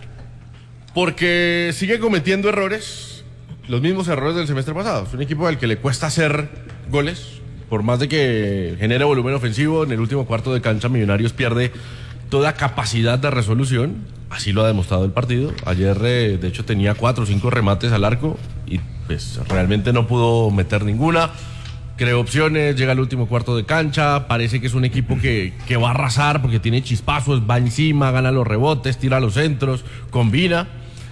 Porque sigue cometiendo errores, los mismos errores del semestre pasado. Es un equipo al que le cuesta hacer goles, por más de que genere volumen ofensivo. En el último cuarto de cancha, Millonarios pierde toda capacidad de resolución. Así lo ha demostrado el partido. Ayer, eh, de hecho, tenía cuatro o cinco remates al arco y pues realmente no pudo meter ninguna. Creó opciones, llega al último cuarto de cancha, parece que es un equipo que, que va a arrasar porque tiene chispazos, va encima, gana los rebotes, tira los centros, combina.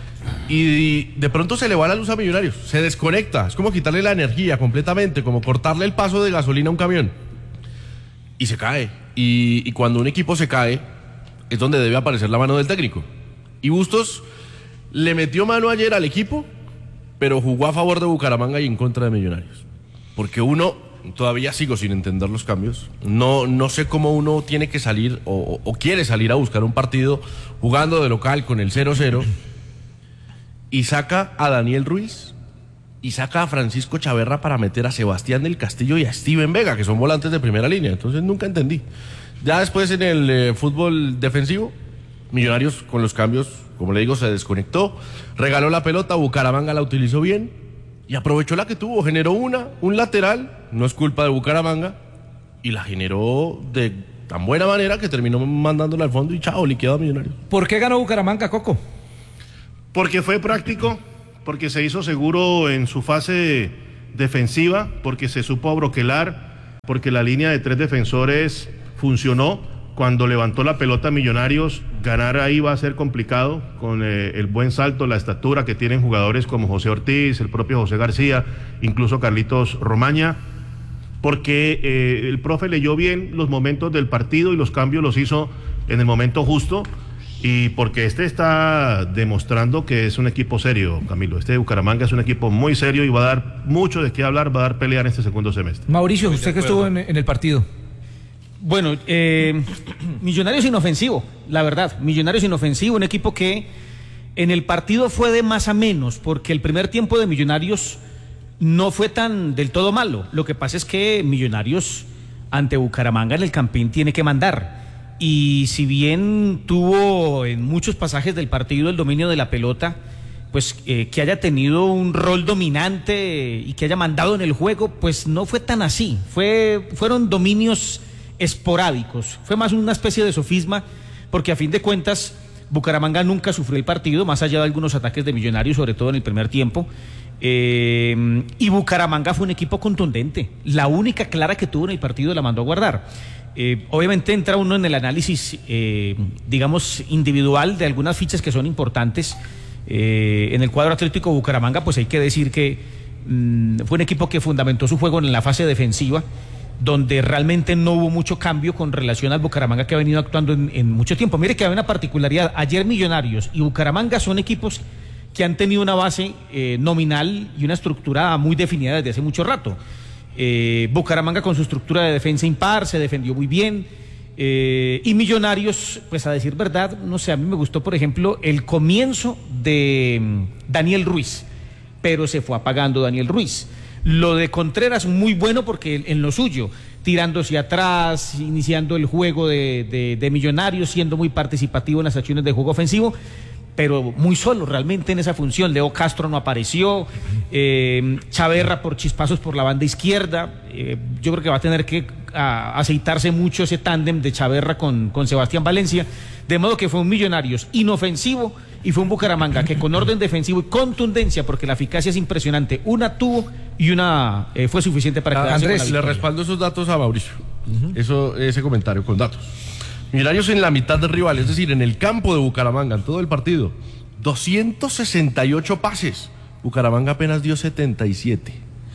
Y de pronto se le va la luz a Millonarios, se desconecta, es como quitarle la energía completamente, como cortarle el paso de gasolina a un camión. Y se cae. Y, y cuando un equipo se cae, es donde debe aparecer la mano del técnico. Y Bustos le metió mano ayer al equipo, pero jugó a favor de Bucaramanga y en contra de Millonarios. Porque uno, todavía sigo sin entender los cambios, no, no sé cómo uno tiene que salir o, o quiere salir a buscar un partido jugando de local con el cero cero y saca a Daniel Ruiz y saca a Francisco Chaverra para meter a Sebastián del Castillo y a Steven Vega, que son volantes de primera línea. Entonces nunca entendí. Ya después en el eh, fútbol defensivo, Millonarios con los cambios, como le digo, se desconectó, regaló la pelota, Bucaramanga la utilizó bien y aprovechó la que tuvo, generó una, un lateral, no es culpa de Bucaramanga, y la generó de tan buena manera que terminó mandándola al fondo y chao, liquidado a Millonarios. ¿Por qué ganó Bucaramanga, Coco? Porque fue práctico, porque se hizo seguro en su fase defensiva, porque se supo abroquelar, porque la línea de tres defensores funcionó. Cuando levantó la pelota Millonarios, ganar ahí va a ser complicado, con eh, el buen salto, la estatura que tienen jugadores como José Ortiz, el propio José García, incluso Carlitos Romaña, porque eh, el profe leyó bien los momentos del partido y los cambios los hizo en el momento justo, y porque este está demostrando que es un equipo serio, Camilo. Este de Bucaramanga es un equipo muy serio y va a dar mucho de qué hablar, va a dar pelea en este segundo semestre. Mauricio, usted que estuvo en, en el partido. Bueno, eh, Millonarios inofensivo, la verdad. Millonarios inofensivo, un equipo que en el partido fue de más a menos, porque el primer tiempo de Millonarios no fue tan del todo malo. Lo que pasa es que Millonarios ante Bucaramanga en el Campín tiene que mandar. Y si bien tuvo en muchos pasajes del partido el dominio de la pelota, pues eh, que haya tenido un rol dominante y que haya mandado en el juego, pues no fue tan así. Fue, fueron dominios esporádicos. Fue más una especie de sofisma, porque a fin de cuentas Bucaramanga nunca sufrió el partido, más allá de algunos ataques de Millonarios, sobre todo en el primer tiempo. Eh, y Bucaramanga fue un equipo contundente. La única clara que tuvo en el partido la mandó a guardar. Eh, obviamente entra uno en el análisis, eh, digamos, individual de algunas fichas que son importantes. Eh, en el cuadro Atlético Bucaramanga, pues hay que decir que mmm, fue un equipo que fundamentó su juego en la fase defensiva, donde realmente no hubo mucho cambio con relación al Bucaramanga que ha venido actuando en, en mucho tiempo. Mire que hay una particularidad: ayer Millonarios y Bucaramanga son equipos que han tenido una base eh, nominal y una estructura muy definida desde hace mucho rato. Eh, Bucaramanga con su estructura de defensa impar se defendió muy bien, eh, y Millonarios, pues a decir verdad, no sé, a mí me gustó por ejemplo el comienzo de mm, Daniel Ruiz, pero se fue apagando Daniel Ruiz. Lo de Contreras muy bueno porque en lo suyo, tirándose atrás, iniciando el juego de, de, de Millonarios, siendo muy participativo en las acciones de juego ofensivo, pero muy solo realmente en esa función. Leo Castro no apareció, eh, Chaverra por chispazos por la banda izquierda. Eh, yo creo que va a tener que a, aceitarse mucho ese tándem de Chaverra con, con Sebastián Valencia, de modo que fue un Millonarios inofensivo y fue un Bucaramanga que con orden defensivo y contundencia, porque la eficacia es impresionante, una tuvo y una eh, fue suficiente para quedarse Andrés, con la le respaldo esos datos a Mauricio. Uh-huh. Eso, ese comentario con datos. Millonarios en la mitad del rival, es decir, en el campo de Bucaramanga, en todo el partido, doscientos sesenta y ocho pases. Bucaramanga apenas dio setenta y siete.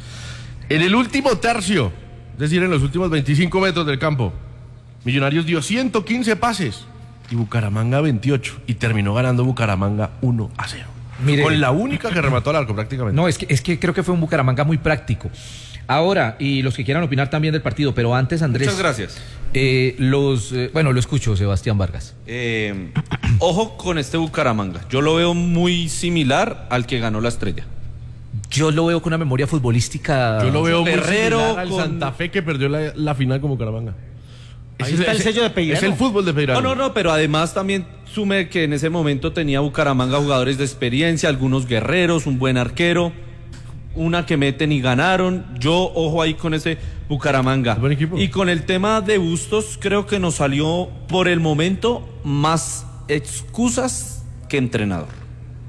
En el último tercio, es decir, en los últimos veinticinco metros del campo, Millonarios dio ciento quince pases y Bucaramanga veintiocho. Y terminó ganando Bucaramanga uno a cero. Mire, con la única que remató al arco prácticamente. No, es que, es que creo que fue un Bucaramanga muy práctico. Ahora, y los que quieran opinar también del partido, pero antes, Andrés. Muchas gracias. Eh, los, eh, bueno, lo escucho, Sebastián Vargas. Eh, ojo con este Bucaramanga. Yo lo veo muy similar al que ganó la Estrella. Yo lo veo con una memoria futbolística. Yo lo veo muy Ferrero similar al con... Santa Fe que perdió la, la final con Bucaramanga. Ahí está el sello de Peirano. Es el fútbol de Peirano. No, no, no, pero además también sume que en ese momento tenía Bucaramanga jugadores de experiencia, algunos guerreros, un buen arquero, una que meten y ganaron. Yo, ojo ahí con ese Bucaramanga. Buen equipo. Y con el tema de Bustos, creo que nos salió por el momento más excusas que entrenador.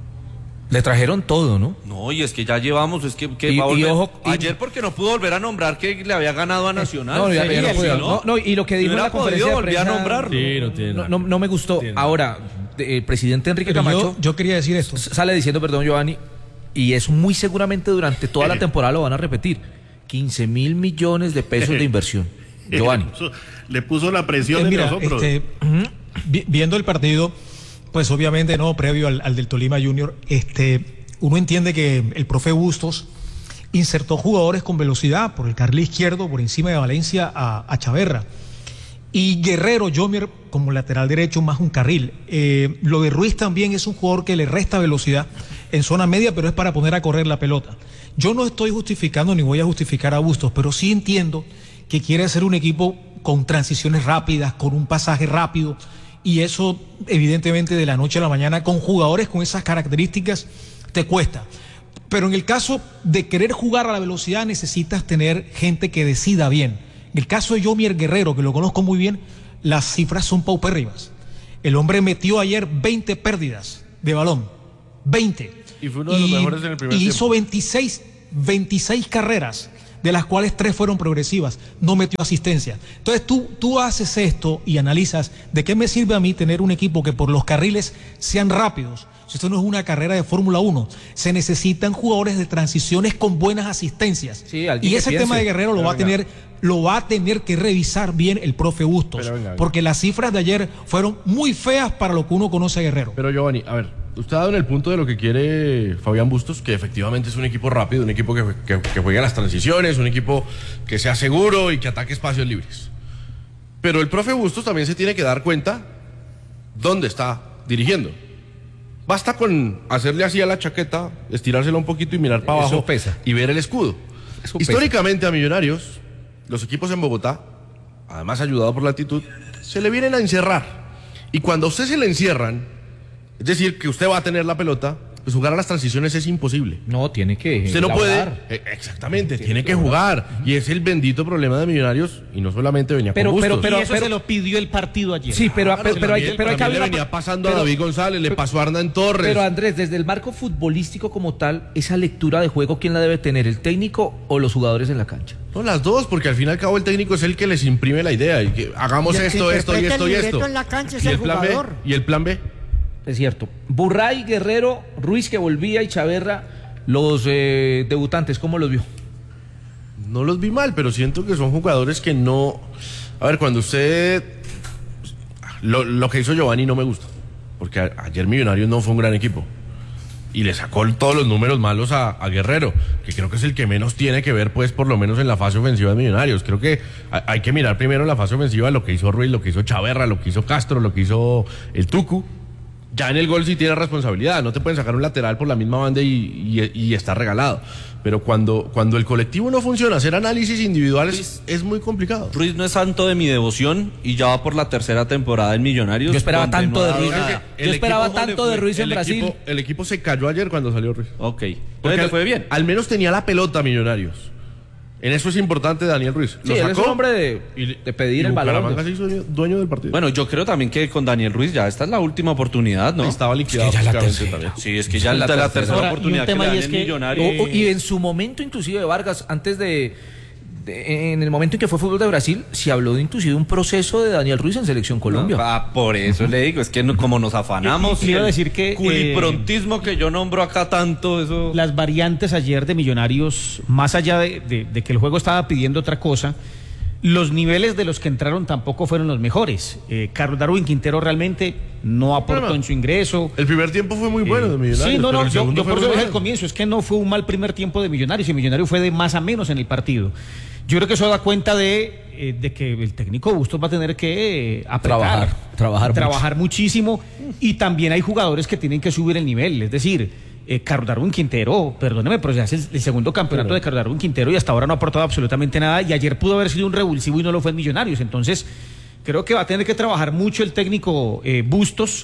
Le trajeron todo, ¿no? No, y es que ya llevamos, es que, que y, va a volver. Y ojo, y... Ayer porque no pudo volver a nombrar que le había ganado a Nacional. No, ya, ya no, sí, podía, ¿no? no, no, y lo que dijo en la conferencia de volver prensa, a nombrarlo. Sí, no, tiene no, no, no me gustó. Tiene. Ahora, el presidente Enrique Pero Camacho yo, yo quería decir esto. sale diciendo, perdón, Giovanni, y eso muy seguramente durante toda la temporada lo van a repetir: quince mil millones de pesos de inversión. Giovanni. Le puso, le puso la presión Eh, en mira, nosotros. este, vi- viendo el partido, pues obviamente no, previo al, al del Tolima Junior, este, uno entiende que el profe Bustos insertó jugadores con velocidad por el carril izquierdo, por encima de Valencia a, a Chaverra. Y Guerrero, Jomier, como lateral derecho, más un carril. Eh, lo de Ruiz también es un jugador que le resta velocidad en zona media, pero es para poner a correr la pelota. Yo no estoy justificando ni voy a justificar a Bustos, pero sí entiendo que quiere hacer un equipo con transiciones rápidas, con un pasaje rápido, y eso evidentemente de la noche a la mañana con jugadores con esas características te cuesta. Pero en el caso de querer jugar a la velocidad necesitas tener gente que decida bien. En el caso de Jomier Guerrero, que lo conozco muy bien, las cifras son paupérrimas. El hombre metió ayer veinte pérdidas de balón, veinte. Y fue uno de los mejores en el primer y tiempo. hizo veintiséis, veintiséis carreras, de las cuales tres fueron progresivas, no metió asistencia. Entonces tú, tú haces esto y analizas de qué me sirve a mí tener un equipo que por los carriles sean rápidos. Esto no es una carrera de Fórmula uno, se necesitan jugadores de transiciones con buenas asistencias. Sí, y ese tema de Guerrero lo va a tener, lo va a tener que revisar bien el profe Bustos, Pero venga, venga. porque las cifras de ayer fueron muy feas para lo que uno conoce a Guerrero. Pero Giovanni, a ver, usted ha dado en el punto de lo que quiere Fabián Bustos, que efectivamente es un equipo rápido, un equipo que, que, que juega las transiciones, un equipo que sea seguro y que ataque espacios libres. Pero el profe Bustos también se tiene que dar cuenta dónde está dirigiendo. Basta con hacerle así a la chaqueta, estirársela un poquito y mirar para Eso abajo pesa. y ver el escudo. Eso pesa. Históricamente a Millonarios, los equipos en Bogotá además ayudado por la actitud, se le vienen a encerrar. Y cuando a usted se le encierran, es decir, que usted va a tener la pelota, pues jugar a las transiciones es imposible. No, tiene que Usted no elaborar. puede, eh, exactamente, tiene, tiene que jugar. jugar. Y es el bendito problema de Millonarios, y no solamente venía pero, con pero, Bustos. Pero, eso pero- se lo pidió el partido ayer. Sí, pero, Claro, pero, se pero hay, también- pero hay que también hablar. le venía pasando pero- a David González, le pasó a Hernán Torres. Pero Andrés, desde el marco futbolístico como tal, esa lectura de juego, ¿quién la debe tener? ¿El técnico o los jugadores en la cancha? No, las dos, porque al fin y al cabo el técnico es el que les imprime la idea. Y que hagamos Y el que esto, esto y interpreta esto el y libreto esto. en la cancha es ¿Y el el plan jugador. B? ¿Y el plan B? Es cierto. Burray, Guerrero, Ruiz que volvía y Chaverra, los eh, debutantes, ¿cómo los vio? No los vi mal, pero siento que son jugadores que no... A ver, cuando usted... Lo, lo que hizo Giovanni no me gusta, porque a- ayer Millonarios no fue un gran equipo. Y le sacó todos los números malos a, a Guerrero, que creo que es el que menos tiene que ver, pues, por lo menos en la fase ofensiva de Millonarios. Creo que hay, hay que mirar primero en la fase ofensiva lo que hizo Ruiz, lo que hizo Chaverra, lo que hizo Castro, lo que hizo el Tucu. Ya en el gol sí tiene responsabilidad, no te pueden sacar un lateral por la misma banda y, y, y está regalado. Pero cuando, cuando el colectivo no funciona, hacer análisis individuales Ruiz- es muy complicado. Ruiz no es santo de mi devoción y ya va por la tercera temporada en Millonarios. Yo esperaba donde tanto no ha de dado Ruiz. nada. Yo esperaba equipo, ¿cómo tanto le de fue? Ruiz en El Brasil. equipo, el equipo se cayó ayer cuando salió Ruiz. Ok. Porque Entonces le al- fue bien. Al menos tenía la pelota Millonarios. En eso es importante Daniel Ruiz. Sí, él es un hombre de, y- de pedir y el balón. Bucaramanga se hizo dueño, dueño del partido. Bueno, yo creo también que con Daniel Ruiz ya esta es la última oportunidad, ¿no? estaba liquidado Es que ya la prácticamente tercera. también. Sí, es que ya la, la tercera Ahora, y un oportunidad que tema le ahí dan es en que- Millonarios. O- o- y en su momento inclusive Vargas, antes de, de- en el momento en que fue fútbol de Brasil, se habló de inclusive un proceso de Daniel Ruiz en Selección Colombia. Ah, por eso le digo, es que no- como nos afanamos. Y- y quiero el decir que, culiprontismo que yo nombro acá tanto, eso. Las variantes ayer de Millonarios, más allá de, de- de que el juego estaba pidiendo otra cosa, los niveles de los que entraron tampoco fueron los mejores. Eh, Carlos Darwin Quintero realmente no aportó Bueno, en su ingreso. El primer tiempo fue muy bueno de Millonarios. Sí, no, pero no, el yo, segundo yo fue por eso muy dije al bueno. comienzo, es que no fue un mal primer tiempo de Millonarios, y Millonarios fue de más a menos en el partido. Yo creo que eso da cuenta de, eh, de que el técnico Bustos va a tener que eh, apretar, Trabajar, trabajar trabajar muchísimo, y también hay jugadores que tienen que subir el nivel, es decir, eh, Carlos Darwin Quintero, perdóneme, pero ya es el, el segundo campeonato de Carlos Darwin Quintero y hasta ahora no ha aportado absolutamente nada, y ayer pudo haber sido un revulsivo y no lo fue en Millonarios. Entonces creo que va a tener que trabajar mucho el técnico eh, Bustos,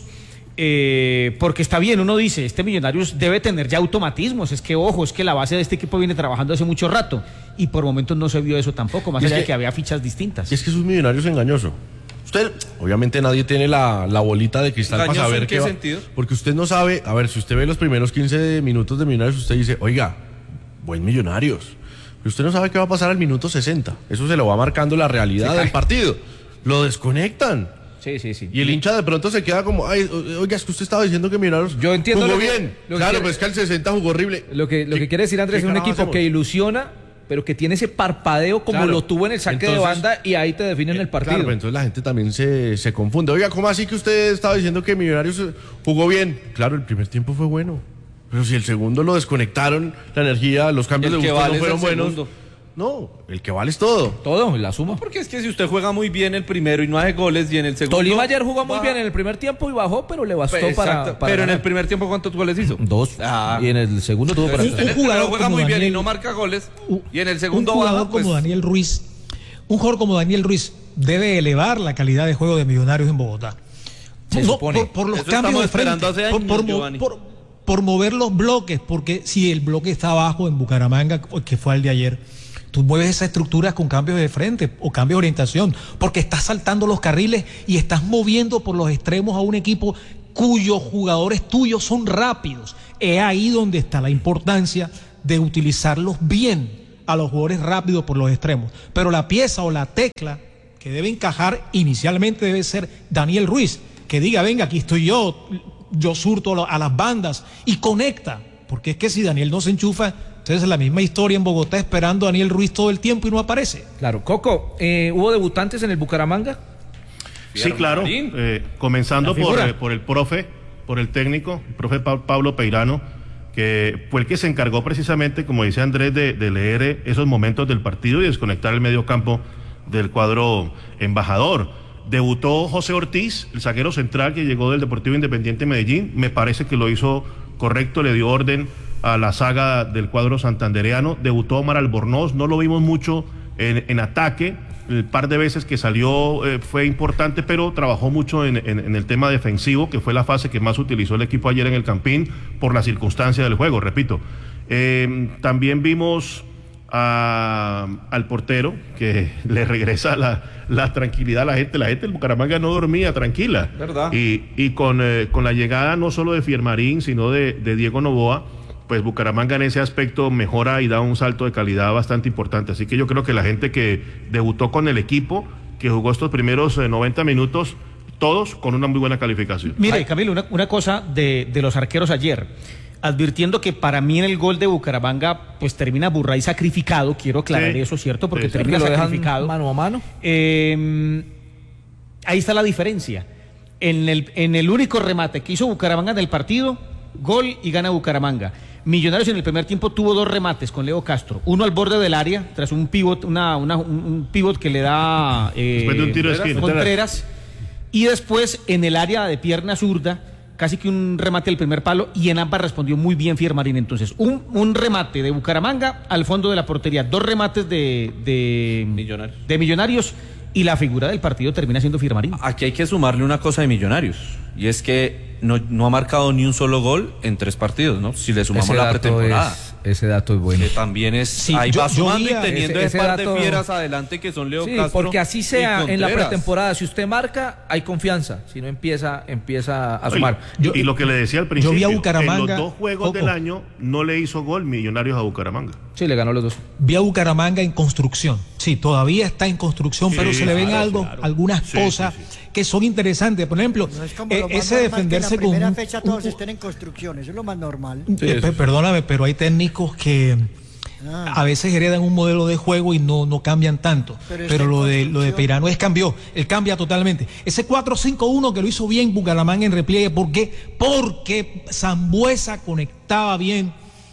eh, porque está bien, uno dice, este Millonarios debe tener ya automatismos, es que ojo, es que la base de este equipo viene trabajando hace mucho rato, y por momentos no se vio eso tampoco, más Y es allá de que- que había fichas distintas. Y es que sus Millonarios engañoso. Usted, obviamente nadie tiene la, la bolita de cristal para ¿Engañoso saber en qué va- sentido? Porque usted no sabe, a ver, si usted ve los primeros quince minutos de Millonarios, usted dice, oiga, buen Millonarios. Pero usted no sabe qué va a pasar al minuto sesenta. Eso se lo va marcando la realidad del partido. Lo desconectan. Sí, sí, sí. Y el hincha de pronto se queda como, ay, oiga, es que usted estaba diciendo que Millonarios Yo entiendo jugó lo que- bien. lo que Claro, quiere- pues es que al sesenta jugó horrible. Lo que, lo ¿Qué- que quiere decir Andrés es qué un carajo equipo hacemos? que ilusiona, pero que tiene ese parpadeo como Claro. lo tuvo en el saque de Entonces- banda, y ahí te definen el partido. Claro, pero entonces la gente también se, se confunde. Oiga, ¿cómo así que usted estaba diciendo que Millonarios eh, jugó bien? Claro, el primer tiempo fue bueno. Pero si el segundo lo desconectaron, la energía, los cambios El de que Bustos vale no es fueron el buenos. segundo. No, el que vale es todo. Todo, la suma. Porque es que si usted juega muy bien el primero y no hace goles, y en el segundo. Tolima ayer jugó muy baja. bien en el primer tiempo y bajó, pero le bastó Exacto. para, para Pero en ganar. el primer tiempo, ¿cuántos goles hizo? Dos. Ah. Y en el segundo tuvo para Pero usted en el Un jugador primero juega como muy bien y Daniel- no marca goles. Un- Y en el segundo un jugador baja, pues, como Daniel Ruiz, un jugador como Daniel Ruiz debe elevar la calidad de juego de Millonarios en Bogotá. Se No, supone. por, por los Eso cambios estamos de frente, esperando hace por, años, por mo- Giovanni. por- por mover los bloques, porque si el bloque está abajo en Bucaramanga, que fue el de ayer, tú mueves esa estructura con cambios de frente o cambios de orientación, porque estás saltando los carriles y estás moviendo por los extremos a un equipo cuyos jugadores tuyos son rápidos. Es ahí donde está la importancia de utilizarlos bien a los jugadores rápidos por los extremos. Pero la pieza o la tecla que debe encajar inicialmente debe ser Daniel Ruiz, que diga, venga, aquí estoy yo, yo surto a lo- a las bandas y conecta. Porque es que si Daniel no se enchufa, entonces es la misma historia en Bogotá esperando a Daniel Ruiz todo el tiempo y no aparece. Claro. Coco, eh, ¿hubo debutantes en el Bucaramanga? Sí, claro. Marín. eh, comenzando La por, figura. eh, por el profe, por el técnico, el profe Pa- Pablo Peirano, que fue el que se encargó precisamente, como dice Andrés, de, de leer eh, esos momentos del partido y desconectar el medio campo del cuadro embajador. Debutó José Ortiz, el zaguero central que llegó del Deportivo Independiente Medellín. Me parece que lo hizo correcto, le dio orden a la saga del cuadro santandereano. Debutó Omar Albornoz, no lo vimos mucho en, en ataque, el par de veces que salió eh, fue importante, pero trabajó mucho en, en, en el tema defensivo, que fue la fase que más utilizó el equipo ayer en el Campín por la circunstancia del juego, repito. Eh, también vimos a, al portero que le regresa la, la tranquilidad a la gente. La gente del Bucaramanga no dormía tranquila. ¿Verdad? Y, y con, eh, con la llegada no solo de Fiermarín, sino de, de Diego Noboa, pues Bucaramanga en ese aspecto mejora y da un salto de calidad bastante importante. Así que yo creo que la gente que debutó con el equipo, que jugó estos primeros eh, noventa minutos, todos con una muy buena calificación. Mire, Camilo, una, una cosa de, de los arqueros ayer, advirtiendo que para mí en el gol de Bucaramanga pues termina Burray sacrificado, quiero aclarar Sí. eso, ¿cierto? Porque Sí, sí. termina Lo dejan sacrificado. mano a mano. Eh, ahí está la diferencia. En el, en el único remate que hizo Bucaramanga en el partido, gol y gana Bucaramanga. Millonarios en el primer tiempo tuvo dos remates con Leo Castro, uno al borde del área, tras un pivot, una, una, un, un pivot que le da eh, Después de un tiro de esquina. Contreras, y después en el área de pierna zurda, casi que un remate del primer palo, y en ambas respondió muy bien Fiermarín. Entonces, un, un remate de Bucaramanga al fondo de la portería, dos remates de, de, Millonarios. de Millonarios, y la figura del partido termina siendo Fiermarín. Aquí hay que sumarle una cosa de Millonarios, y es que no, no ha marcado ni un solo gol en tres partidos, ¿no? Si le sumamos Ese la dato pretemporada. es- ese dato es bueno. Que también es, Sí, ahí yo- va yo sumando vi a- y teniendo ese- ese, ese par dato- de fieras adelante que son Leo Sí, Castro porque así sea y en la Contreras. pretemporada, si usted marca, hay confianza. Si no empieza, empieza a Y- sumar. Y, y lo que le decía al principio, vi a Bucaramanga, en los dos juegos Coco. del año no le hizo gol Millonarios a Bucaramanga. Sí, le ganó los dos. Vi a Bucaramanga en construcción. Sí, todavía está en construcción, Sí, pero se le ven claro, algo, claro. algunas Sí, cosas sí, sí. que son interesantes. Por ejemplo, No es como eh, lo más ese normal defenderse que en la con primera un- fecha todos un- estén en construcción, eso es lo más normal. Eh, pe- perdóname, pero hay técnicos que Ah. a veces heredan un modelo de juego y no, no cambian tanto. Pero Pero, está en lo de lo de construcción. Peirano es cambió, él cambia totalmente. Ese cuatro cinco uno que lo hizo bien Bucaramanga en repliegue, ¿por qué? Porque Sambuesa conectaba bien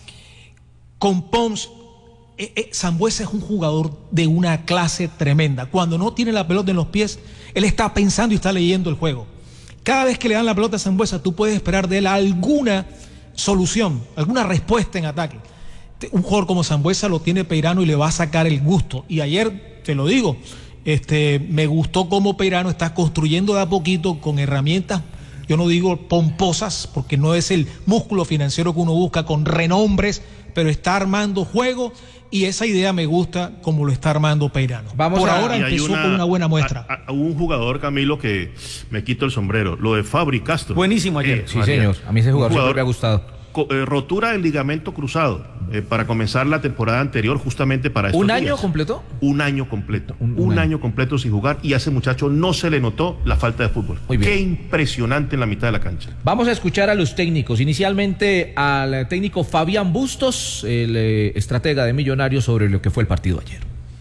con Pons. Eh, eh, Sambuesa es un jugador de una clase tremenda. Cuando no tiene la pelota en los pies, él está pensando y está leyendo el juego. Cada vez que le dan la pelota a Sambuesa, tú puedes esperar de él alguna solución, alguna respuesta en ataque. Te- Un jugador como Sambuesa lo tiene Peirano y le va a sacar el gusto. Y ayer, te lo digo, este, me gustó cómo Peirano está construyendo de a poquito con herramientas, yo no digo pomposas, porque no es el músculo financiero que uno busca, con renombres, pero está armando juego. Y esa idea me gusta como lo está armando Peirano. Vamos Por a- ahora Y hay empezó con una buena muestra. a- a- un jugador, Camilo, que me quito el sombrero, lo de Fabri Castro. Buenísimo ayer. Eh, Sí, María, señor. A mí ese un jugador siempre me ha gustado. co- eh, rotura del ligamento cruzado eh, para comenzar la temporada anterior, justamente para estos ¿Un año días. completo? Un año completo. Un- Un, un año. año. completo sin jugar, y a ese muchacho no se le notó la falta de fútbol. Muy bien. Qué impresionante en la mitad de la cancha. Vamos a escuchar a los técnicos. Inicialmente al técnico Fabián Bustos, el eh, estratega de Millonarios, sobre lo que fue el partido ayer.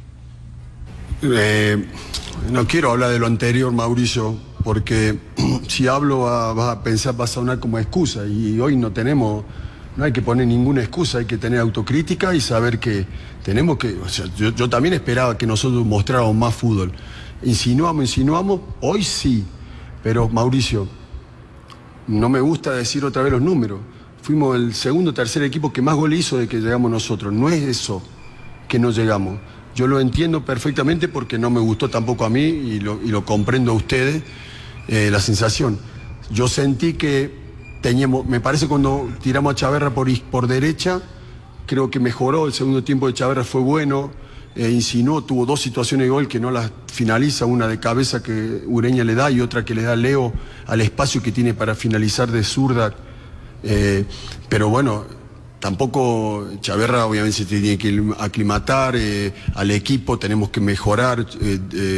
Eh, no quiero hablar de lo anterior, Mauricio, porque si hablo va- vas a pensar, va a sonar como excusa, y hoy no tenemos, no hay que poner ninguna excusa, hay que tener autocrítica y saber que tenemos que, o sea, yo, yo también esperaba que nosotros mostráramos más fútbol. Insinuamos, insinuamos, hoy sí, pero Mauricio, no me gusta decir otra vez los números. Fuimos el segundo o tercer equipo que más goles hizo de que llegamos nosotros. No es eso que no llegamos. Yo lo entiendo perfectamente porque no me gustó tampoco a mí y lo, y lo comprendo a ustedes, eh, la sensación. Yo sentí que teníamos, me parece cuando tiramos a Chaverra por, is- por derecha, creo que mejoró, el segundo tiempo de Chaverra fue bueno, eh, insinuó, tuvo dos situaciones de gol que no las finaliza, una de cabeza que Ureña le da y otra que le da Leo al espacio que tiene para finalizar de zurda. Eh, pero bueno, tampoco Chaverra obviamente se tiene que aclimatar, eh, al equipo tenemos que mejorar. eh, eh,